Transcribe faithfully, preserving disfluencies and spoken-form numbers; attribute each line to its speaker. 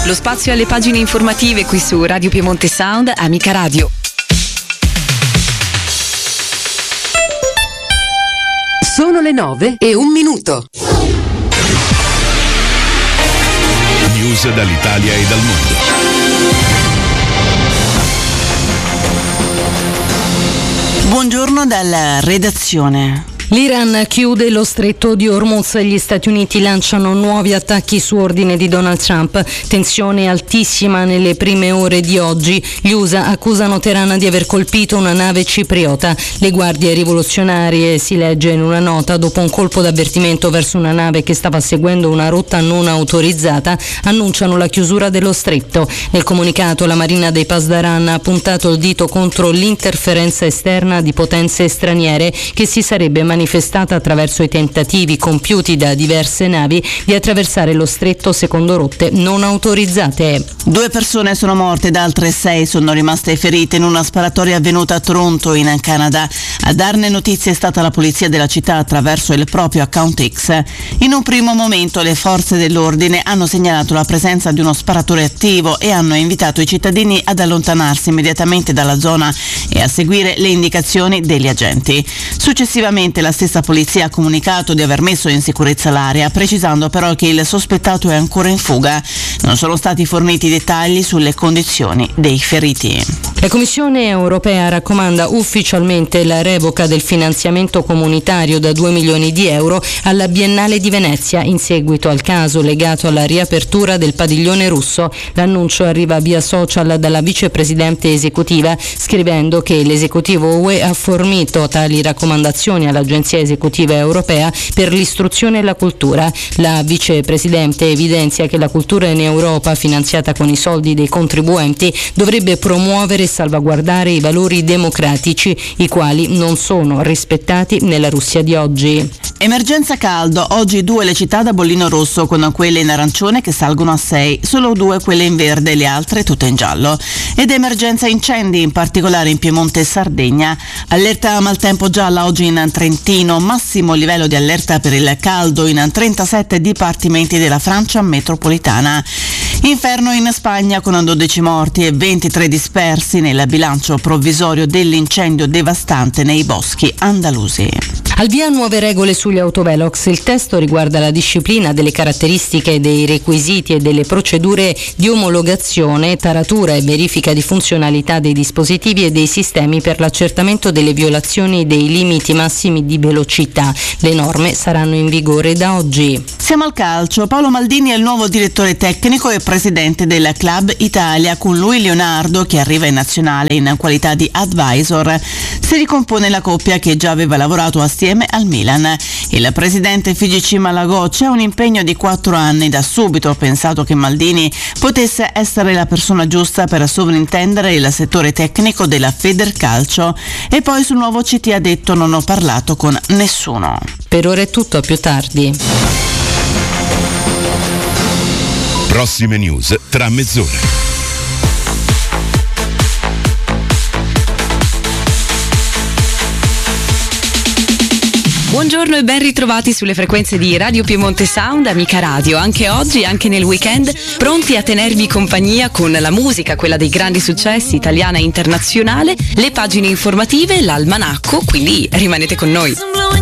Speaker 1: Lo spazio alle pagine informative qui su Radio Piemonte Sound, Amica Radio.
Speaker 2: Sono le nove e un minuto.
Speaker 3: News dall'Italia e dal mondo.
Speaker 4: Buongiorno dalla redazione.
Speaker 5: L'Iran chiude lo stretto di Hormuz e gli Stati Uniti lanciano nuovi attacchi su ordine di Donald Trump. Tensione altissima nelle prime ore di oggi. Gli U S A accusano Teheran di aver colpito una nave cipriota. Le guardie rivoluzionarie, si legge in una nota, dopo un colpo d'avvertimento verso una nave che stava seguendo una rotta non autorizzata, annunciano la chiusura dello stretto. Nel comunicato la Marina dei Pasdaran ha puntato il dito contro l'interferenza esterna di potenze straniere che si sarebbe manifestata manifestata attraverso i tentativi compiuti da diverse navi di attraversare lo stretto secondo rotte non autorizzate.
Speaker 4: Due persone sono morte ed altre sei sono rimaste ferite in una sparatoria avvenuta a Toronto, in Canada. A darne notizie è stata la polizia della città attraverso il proprio account X. In un primo momento le forze dell'ordine hanno segnalato la presenza di uno sparatore attivo e hanno invitato i cittadini ad allontanarsi immediatamente dalla zona e a seguire le indicazioni degli agenti. Successivamente la stessa polizia ha comunicato di aver messo in sicurezza l'area, precisando però che il sospettato è ancora in fuga. Non sono stati forniti dettagli sulle condizioni dei feriti.
Speaker 5: La Commissione europea raccomanda ufficialmente la revoca del finanziamento comunitario da due milioni di euro alla Biennale di Venezia in seguito al caso legato alla riapertura del padiglione russo. L'annuncio arriva via social dalla vicepresidente esecutiva, scrivendo che l'esecutivo U E ha fornito tali raccomandazioni all'agenzia esecutiva europea per l'istruzione e la cultura. La vicepresidente evidenzia che la cultura in Europa, finanziata con i soldi dei contribuenti, dovrebbe promuovere e salvaguardare i valori democratici, i quali non sono rispettati nella Russia di oggi.
Speaker 4: Emergenza caldo, oggi due le città da bollino rosso, con quelle in arancione che salgono a sei, solo due quelle in verde, le altre tutte in giallo. Ed emergenza incendi, in particolare in Piemonte e Sardegna. Allerta maltempo gialla oggi in Trentino, massimo livello di allerta per il caldo in trentasette dipartimenti della Francia metropolitana. Inferno in Spagna con dodici morti e ventitré dispersi nel bilancio provvisorio dell'incendio devastante nei boschi andalusi.
Speaker 5: Al via nuove regole sugli autovelox. Il testo riguarda la disciplina delle caratteristiche, dei requisiti e delle procedure di omologazione, taratura e verifica di funzionalità dei dispositivi e dei sistemi per l'accertamento delle violazioni dei limiti massimi di velocità. Le norme saranno in vigore da oggi.
Speaker 4: Siamo al calcio. Paolo Maldini è il nuovo direttore tecnico e presidente del Club Italia. Con lui Leonardo, che arriva in nazionale in qualità di advisor. Si ricompone la coppia che già aveva lavorato assieme al Milan. Il presidente F I G C Malagò: c'è un impegno di quattro anni. Da subito ho pensato che Maldini potesse essere la persona giusta per sovrintendere il settore tecnico della Federcalcio. E poi sul nuovo C T ha detto: non ho parlato con nessuno.
Speaker 5: Per ora è tutto, a più tardi.
Speaker 3: Prossime news tra mezz'ora.
Speaker 1: Buongiorno e ben ritrovati sulle frequenze di Radio Piemonte Sound, Amica Radio. Anche oggi, anche nel weekend, pronti a tenervi compagnia con la musica, quella dei grandi successi, italiana e internazionale, le pagine informative, l'almanacco, quindi rimanete con noi.